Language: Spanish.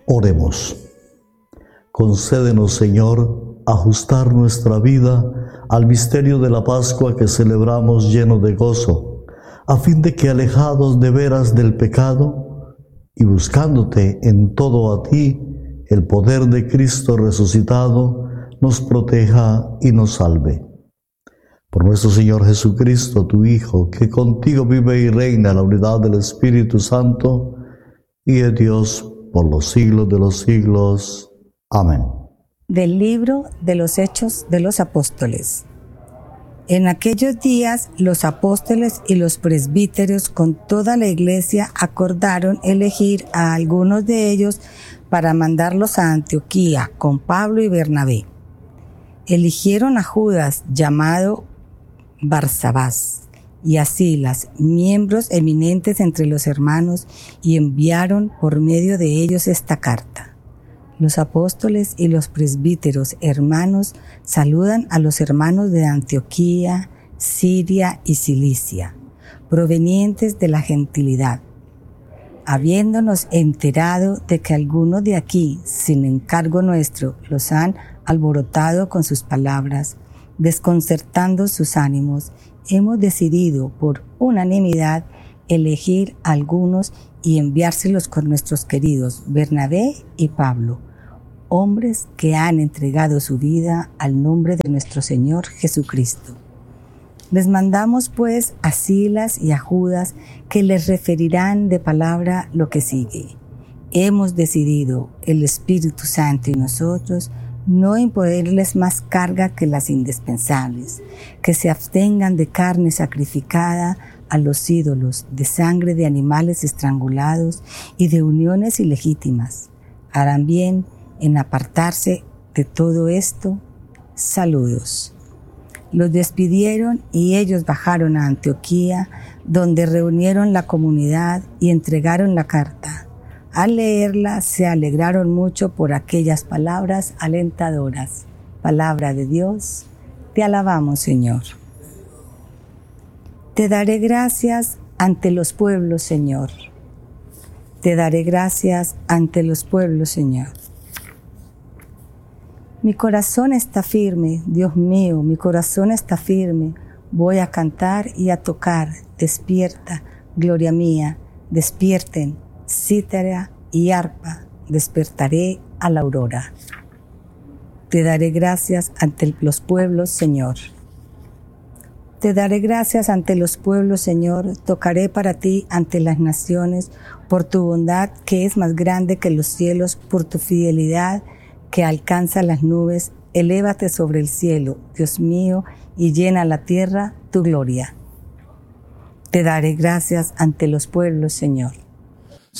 Oremos. Concédenos, Señor, ajustar nuestra vida al misterio de la Pascua que celebramos lleno de gozo, a fin de que, alejados de veras del pecado y buscándote en todo a ti, el poder de Cristo resucitado nos proteja y nos salve. Por nuestro Señor Jesucristo, tu Hijo, que contigo vive y reina en la unidad del Espíritu Santo, y es Dios por los siglos de los siglos. Amén. Del libro de los Hechos de los Apóstoles. En aquellos días los apóstoles y los presbíteros con toda la iglesia acordaron elegir a algunos de ellos para mandarlos a Antioquía con Pablo y Bernabé. Eligieron a Judas, llamado Barsabás, y a Silas, miembros eminentes entre los hermanos, y enviaron por medio de ellos esta carta. Los apóstoles y los presbíteros hermanos saludan a los hermanos de Antioquía, Siria y Cilicia, provenientes de la gentilidad. Habiéndonos enterado de que algunos de aquí, sin encargo nuestro, los han alborotado con sus palabras, desconcertando sus ánimos, hemos decidido por unanimidad elegir a algunos y enviárselos con nuestros queridos Bernabé y Pablo, hombres que han entregado su vida al nombre de nuestro Señor Jesucristo. Les mandamos pues a Silas y a Judas, que les referirán de palabra lo que sigue. Hemos decidido, el Espíritu Santo y nosotros, no imponerles más carga que las indispensables, que se abstengan de carne sacrificada a los ídolos, de sangre de animales estrangulados y de uniones ilegítimas. Harán bien en apartarse de todo esto. Saludos. Los despidieron y ellos bajaron a Antioquía, donde reunieron la comunidad y entregaron la carta. Al leerla se alegraron mucho por aquellas palabras alentadoras. Palabra de Dios, te alabamos, Señor. Te daré gracias ante los pueblos, Señor. Te daré gracias ante los pueblos, Señor. Mi corazón está firme, Dios mío, mi corazón está firme. Voy a cantar y a tocar. Despierta, gloria mía, despierten, cítara y arpa, despertaré a la aurora. Te daré gracias ante los pueblos, Señor. Te daré gracias ante los pueblos, Señor. Tocaré para ti ante las naciones, por tu bondad que es más grande que los cielos, por tu fidelidad que alcanza las nubes. Elévate sobre el cielo, Dios mío, y llena la tierra tu gloria. Te daré gracias ante los pueblos, Señor.